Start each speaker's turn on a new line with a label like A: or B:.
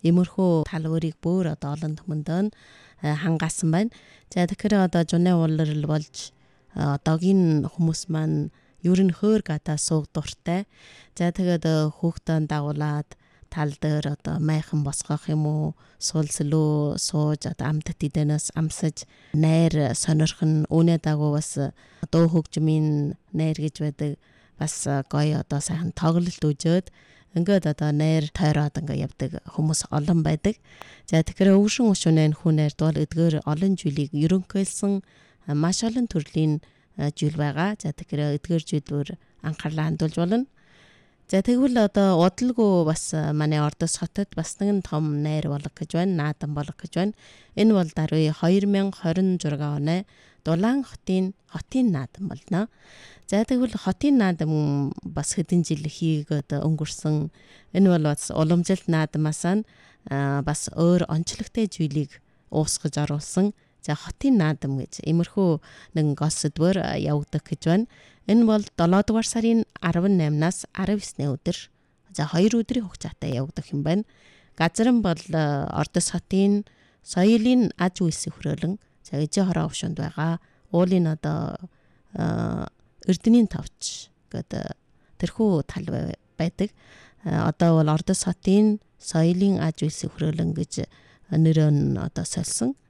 A: Иймэрхүү тал өөрийг бүр одоо олон түмэндөө хангаасан байна. За тэгэхээр одоо жуны улирал болж одоогийн хүмүүс маань ер нь хөөр гадаа сууг дуртай. За тэгээд хүүхдэн дагуулад тал дээр одоо майхан босгох юм уу, суулслуу сууж одоо амтд идэнээс амсаж найр сонирхон үнэ дагуу бас дуу хөгжмийн найр гэж байдаг. Бас гоё одоо сайхан тоглолт үжөөд ингээд одоо найр тойроод ингээд явдаг хүмүүс олон байдаг. За тэгэхээр өвшин өшөөнэ хүнээр дуул эдгээр олон зүйлийг ерөнхийлсэн маш олон төрлийн зүйл байгаа. За тэгэхээр эдгээр зүйлээр анхаарлаа хандуулж болно. За тэгвэл одоо удалгүй бас манай Ордос хотод бас нэгэн том найр болох гэж байна, наадам болох гэж байна. Энэ бол даруй 2026 оны Дулаан хотын наадам болно. За тэгвэл хотын наадам бас хэдэн жил хийгээд өнгөрсөн. Энэ бол бас уламжилт наадамаас бас өөр онцлогтой зүйлийг уусгаж оруулсан. За хотын наадам гэж иймэрхүү нэгэн гол сэдвээр явагдах гэж байна. Энэ бол 7 дугаар сарын 18-наас 19-ний өдөр. За 2 өдрийн хугацаатай явагдах юм байна. Газар нь бол Ордос хотын соёлын аж үйлсийн хүрээлэн за Ижи хороо өвшөнд байгаа. Уулын одоо Эрдэнийн товч гэдэг тэрхүү тал байдаг. Одоо бол Ордос хотын соёлын аж үйлсийн хүрээлэн гэж нэрөө нь одоо сольсон.